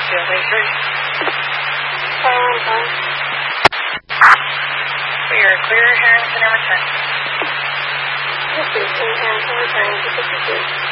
CLA3. Fire 1 Clear, Harrington and return. Yes, please. Harrington returning to 52.